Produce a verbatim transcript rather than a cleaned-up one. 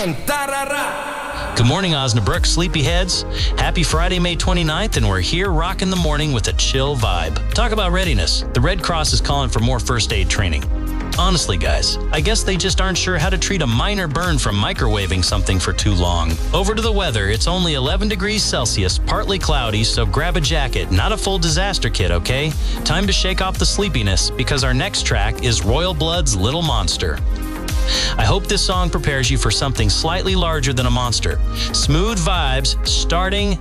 and tarara. Good morning, Osnabrück sleepyheads. Happy Friday, May twenty-ninth, and we're here rocking the morning with a chill vibe. Talk about readiness. The Red Cross is calling for more first aid training. Honestly, guys, I guess they just aren't sure how to treat a minor burn from microwaving something for too long. Over to the weather. It's only eleven degrees Celsius, partly cloudy, so grab a jacket, not a full disaster kit, okay? Time to shake off the sleepiness, because our next track is Royal Blood's Little Monster. I hope this song prepares you for something slightly larger than a monster. Smooth vibes starting